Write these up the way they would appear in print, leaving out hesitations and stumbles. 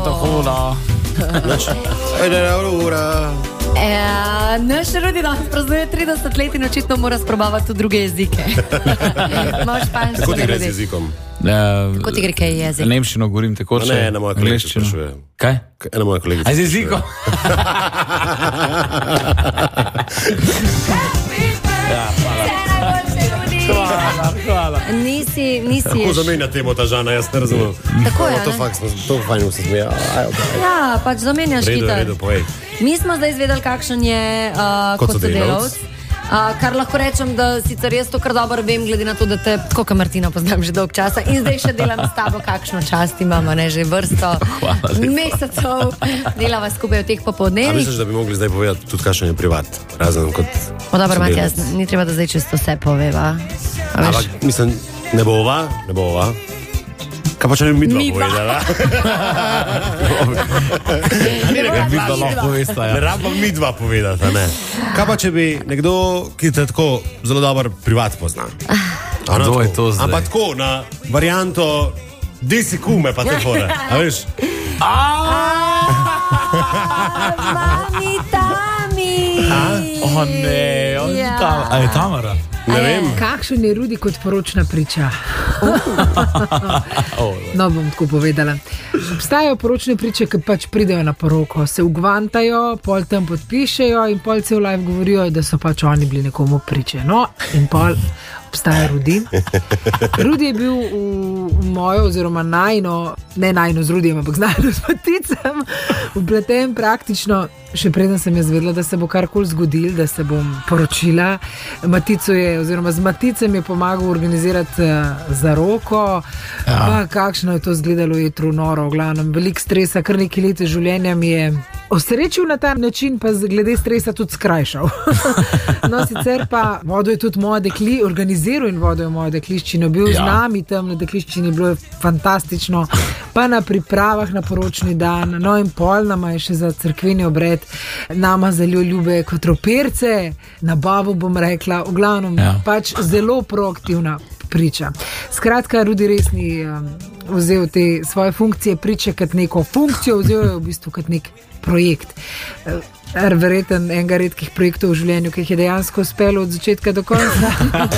tako Naš Rudi danes praznuje 30 let in očitno mora sprobavati tudi druge jezike. Kako ti gre z jezikom? Kako ti gre kaj jezik? Nemščino govorim tekoče. Ne, ena moja kolegica sprašuje. Kaj? Ena moja kolegica. A z jezikom? Hvala. Nisi Kako zamenja temo ta Žana, jaz ne razumem. Tako je, to fakt, to fajn se zmeja. Ja, pač zamenjaš hitar. Redo, povej. Mi smo zdaj izvedeli, kakšen je kot sodelavc. Kar lahko rečem, da sicer jaz to kar dobro vem, glede na to, da te, tako kot Martina, poznam že dolg časa in zdaj še delam s tabo, kakšno čast imamo, ne, že vrsto mesecev delava skupaj v teh popoldnevih. A misliš, da bi mogli zdaj povedati tudi, kakšen je privat, razen kot dobro, Matijas, ni treba, da zdaj čisto vse poveva. Ampak, mislim, ne bova. Kaj pa če ne bi midva povedala? Midva lahko povesta, ja. Ne rabam midva povedati, ne. Kaj pa če bi nekdo, ki te tako zelo dober privat pozna? Kdo je to zdaj? Ampak tako, na varianto desi kume pa te fore, a veš? Mami, Tami! O ne, a je Tamara? Ne vem. Kakšen je Rudi kot poročna priča? No, bom tako povedala. Obstajajo poročne priče, ki pač pridejo na poroko, se ugvantajo, pol tam podpišejo in pol cel live govorijo, da so pač oni bili nekomu priče. No, in pol obstaja Rudi. Rudi je bil v mojo, oziroma najno, ne najno z Rudijem, ampak z najno s Maticem, vpleten praktično, še preden sem jaz vedela, da se bo karkoli zgodil, da se bom poročila. Matico je, oziroma z Maticem je pomagal organizirati zaroko. Pa kakšno je to izgledalo, je noro, v glavnem, veliko stresa, kar nekaj let življenja mi je osrečil na ta način, pa glede stresa tudi skrajšal. No, sicer pa vodo je tudi moja organiziral in vodo je moja dekliščina, bil z nami tam na dekliščini, bilo je fantastično, pa na pripravah na poročni dan, no in pol nama je še za cerkveni obred, nama zelo ljube kot roperce, na bavu bom rekla, v glavnem, pač zelo proaktivna priča. Skratka, Rudi res ni vzel te svoje funkcije priče kot neko funkcijo, vzel je v bistvu kot nek projekt. Verjeten enega redkih projektov v življenju, ki jih je dejansko uspelo od začetka do konca.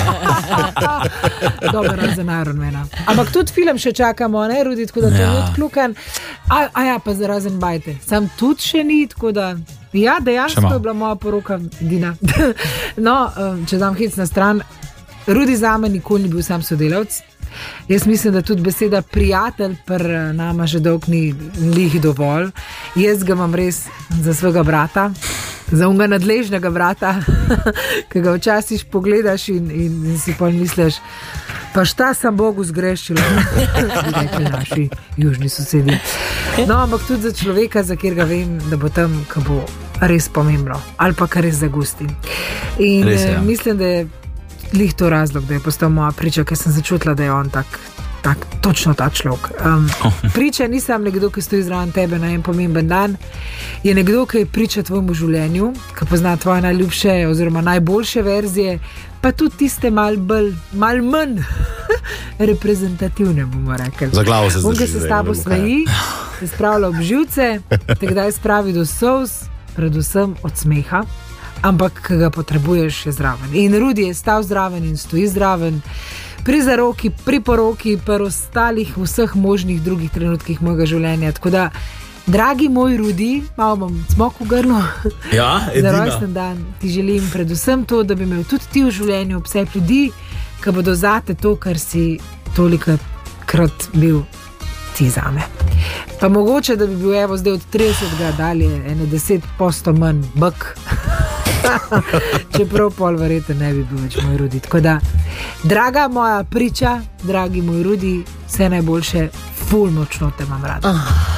Dobro, razen Ironmana. Ampak tudi film še čakamo, ne, Rudi, tako da to je odkljukan. Pa zarazen bajte. Sam tudi še ni, tako da dejansko je bila moja poroka Dina. No, če dam hec na stran, Rudi zame nikoli ni bil sam sodelavc. Jaz mislim, da tudi beseda prijatelj pri nama že dolg ni lih dovolj. Jaz ga imam res za svojega brata, za unga nadležnega brata, ki ga včasih pogledaš in si pol misliš, pa šta sem Bogu zgrešila, rekli naši južni sosedi. No, ampak tudi za človeka, za kjer ga vem, da bo tam, ko bo res pomembno, ali pa kar res zagusti. In res, mislim, da je lih to razlog, da je postal moja priča, ker sem začutila, da je on točno ta človek. Priča nisem nekdo, ki stoji zraven tebe na en pomemben dan, je nekdo, ki je priča tvojemu življenju, ki pozna tvoje najljubše oziroma najboljše verzije, pa tudi tiste mal manj reprezentativne, bomo rekli. Za glavo se zdrži. On, ki se s tabo smeji, se spravlja ob živce, te kdaj spravi do solz, predvsem od smeha, ampak, ki ga potrebuješ, je zraven. In Rudi je stal zraven in stoji zraven pri zaroki, pri poroki, pri ostalih vseh možnih drugih trenutkih mojega življenja. Tako da, dragi moj Rudi, malo bom cmok v grlu, za rojsten dan ti želim predvsem to, da bi imel tudi ti v življenju vse ljudi, ki bodo zate to, kar si tolikokrat bil ti zame. Pa mogoče, da bi bil evo zdaj od 30 dalje 10% manj bk. Čeprav pol verjete ne bi bil več moj Rudi. Tako da, draga moja priča, dragi moj Rudi, vse najboljše, ful močno te imam rada.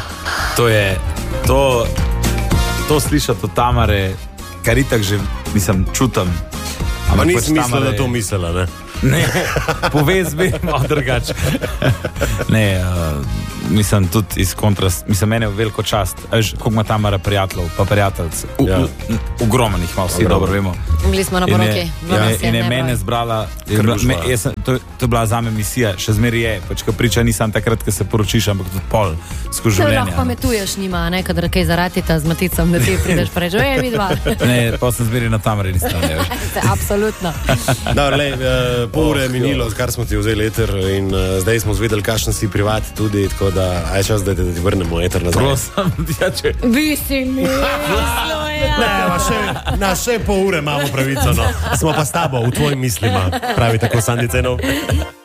To slišati od Tamare, kar itak že, mislim, čutam. Ampak nisem mislila, da to mislila, ne? Ne, povez bi malo drugače. Ne, mislim, tudi iz kontrast, mislim, mene je veliko čast, veš, koliko ima Tamara prijateljev, pa prijateljc, ogromnih ima, vsi dobro vemo. Bili smo na poroki. In je mene zbrala, to je bila zame misija, še zmeri je, pač ko priča nisem takrat, ko se poročiš, ampak tudi pol skozi življenje. Lahko pametuješ njima, ne, kadar kaj zaratita z Maticom, da ti prideš pa reči, vidva. Ne, pa sem zmeri na Tamari nisem, ne veš. Absolutno. Dobro, pol ure je minilo, kar smo ti vzeli eter in zdaj smo zvedeli, kakšen si privat tudi, tako da aj čas, da ti vrnemo eter nazaj. Prosim, če... Vi si mi, Na še pol ure imamo pravico, no. Smo pa s tabo, v tvojim mislima, pravi tako Sandi Cenov.